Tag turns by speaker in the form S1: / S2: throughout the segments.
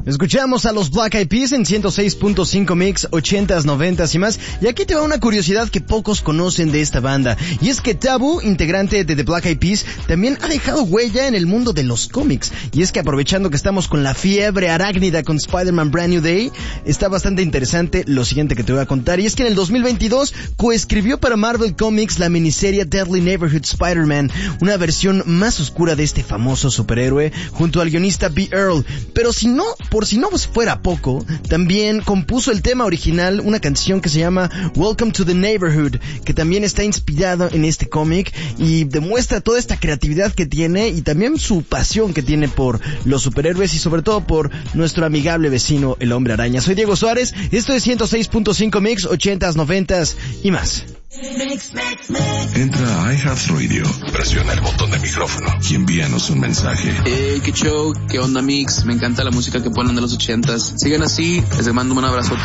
S1: Escuchamos a los Black Eyed Peas en 106.5 Mix, 80s, 90s y más. Y aquí te va una curiosidad que pocos conocen de esta banda. Y es que Taboo, integrante de The Black Eyed Peas, también ha dejado huella en el mundo de los cómics. Y es que aprovechando que estamos con la fiebre arácnida con Spider-Man Brand New Day, está bastante interesante lo siguiente que te voy a contar. Y es que en el 2022 coescribió para Marvel Comics la miniserie Deadly Neighborhood Spider-Man, una versión más oscura de este famoso superhéroe, junto al guionista B. Earl. Pero por si no fuera poco, también compuso el tema original, una canción que se llama Welcome to the Neighborhood, que también está inspirado en este cómic y demuestra toda esta creatividad que tiene y también su pasión que tiene por los superhéroes y sobre todo por nuestro amigable vecino, el Hombre Araña. Soy Diego Suárez, esto es 106.5 Mix, 80s, 90s y más.
S2: Entra a iHeartRadio, presiona el botón de micrófono y envíanos un mensaje.
S3: Qué show, qué onda Mix, me encanta la música que ponen de los 80s. Sigan así, les mando un abrazote.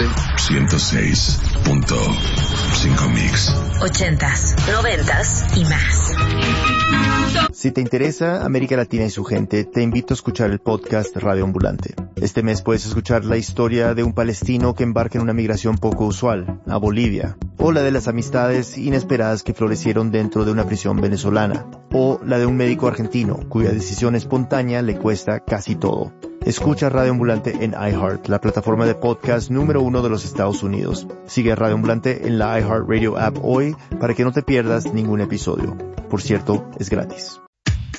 S2: 106.5 Mix.
S4: 80s, 90s y más.
S5: Si te interesa América Latina y su gente, te invito a escuchar el podcast Radio Ambulante. Este mes puedes escuchar la historia de un palestino que embarca en una migración poco usual, a Bolivia, o la de las amistades inesperadas que florecieron dentro de una prisión venezolana, o la de un médico argentino cuya decisión espontánea le cuesta casi todo. Escucha Radio Ambulante en iHeart, la plataforma de podcast número 1 de los Estados Unidos. Sigue a Radio Ambulante en la iHeartRadio app hoy para que no te pierdas ningún episodio. Por cierto, es gratis.